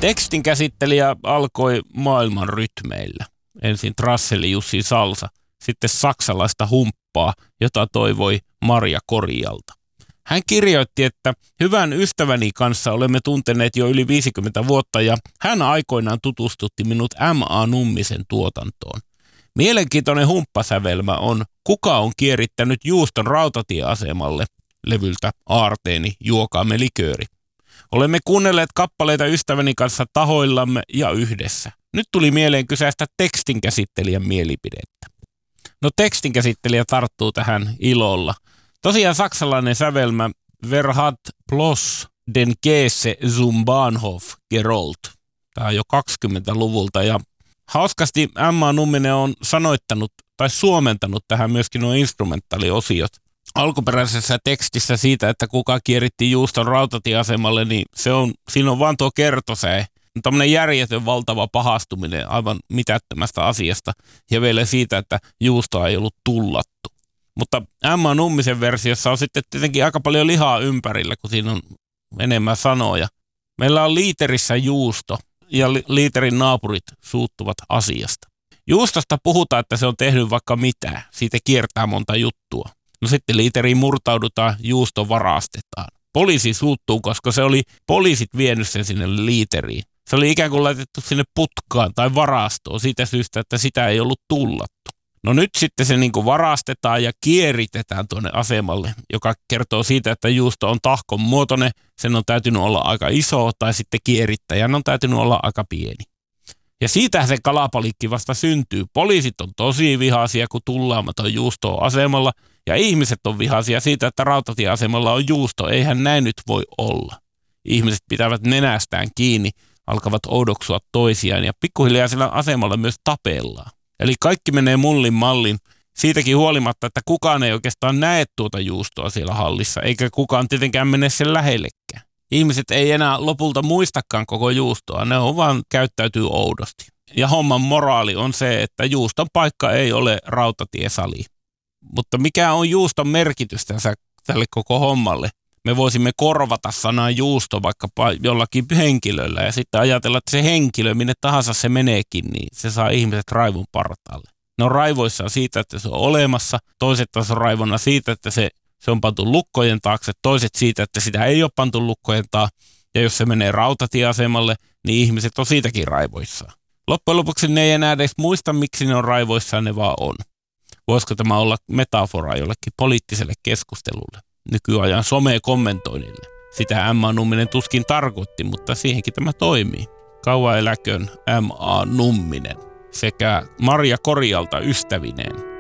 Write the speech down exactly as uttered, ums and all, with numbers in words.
Tekstin käsittelijä alkoi maailman rytmeillä. Ensin Trasseli Jussi Salsa, sitten saksalaista humppaa, jota toivoi Marja Korialta. Hän kirjoitti, että hyvän ystäväni kanssa olemme tunteneet jo yli viisikymmentä vuotta ja hän aikoinaan tutustutti minut M A Nummisen tuotantoon. Mielenkiintoinen humppasävelmä on Kuka on kierittänyt juuston rautatieasemalle levyltä Aarteeni juokaamme likööri. Olemme kuunnelleet kappaleita ystäväni kanssa tahoillamme ja yhdessä. Nyt tuli mieleen kyseistä tekstinkäsittelijän mielipidettä. No tekstinkäsittelijä tarttuu tähän ilolla. Tosiaan saksalainen sävelmä Wer hat bloß den Käse zum Bahnhof gerollt. Tämä on jo kaksikymmentäluvulta ja hauskasti M A Numminen on sanoittanut tai suomentanut tähän myöskin nuo instrumentaaliosiot. Alkuperäisessä tekstissä siitä, että kuka kieritti juuston rautatieasemalle, niin se on, siinä on vaan tuo kertosäe. Tämmöinen järjetön valtava pahastuminen aivan mitättömästä asiasta ja vielä siitä, että juustoa ei ollut tullattu. Mutta M A Nummisen versiossa on sitten tietenkin aika paljon lihaa ympärillä, kun siinä on enemmän sanoja. Meillä on liiterissä juusto ja li- liiterin naapurit suuttuvat asiasta. Juustosta puhutaan, että se on tehnyt vaikka mitä. Siitä kiertää monta juttua. No sitten liiteriin murtaudutaan, juusto varastetaan. Poliisi suuttuu, koska se oli poliisit vienyt sen sinne liiteriin. Se oli ikään kuin laitettu sinne putkaan tai varastoon siitä syystä, että sitä ei ollut tullattu. No nyt sitten se niin kuin varastetaan ja kieritetään tuonne asemalle, joka kertoo siitä, että juusto on tahkon muotoinen, sen on täytynyt olla aika iso tai sitten kierittäjän on täytynyt olla aika pieni. Ja siitähän se kalapalikki vasta syntyy. Poliisit on tosi vihaisia, kun tullaamaton juusto on asemalla ja ihmiset on vihaisia siitä, että rautatieasemalla on juusto. Eihän näin nyt voi olla. Ihmiset pitävät nenästään kiinni, alkavat oudoksua toisiaan ja pikkuhiljaa sillä asemalla myös tapellaan. Eli kaikki menee mullin mallin siitäkin huolimatta, että kukaan ei oikeastaan näe tuota juustoa siellä hallissa, eikä kukaan tietenkään mene sen lähellekään. Ihmiset ei enää lopulta muistakaan koko juustoa, ne on vaan käyttäytyy oudosti. Ja homman moraali on se, että juuston paikka ei ole rautatiesali. Mutta mikä on juuston merkitys tässä tälle koko hommalle? Me voisimme korvata sanaa juusto vaikkapa jollakin henkilöllä ja sitten ajatella, että se henkilö, minne tahansa se meneekin, niin se saa ihmiset raivon partaalle. Ne on raivoissaan siitä, että se on olemassa, toiset taas on raivona siitä, että se, se on pantu lukkojen taakse, toiset siitä, että sitä ei ole pantu lukkojen taakse. Ja jos se menee rautatieasemalle, niin ihmiset on siitäkin raivoissaan. Loppujen lopuksi ne ei enää edes muista, miksi ne on raivoissaan, ne vaan on. Voisiko tämä olla metafora jollekin poliittiselle keskustelulle? Nykyajan some-kommentoinnille. Sitä M A Numminen tuskin tarkoitti, mutta siihenkin tämä toimii. Kauan eläköön M A Numminen sekä Marja Korialta ystävineen.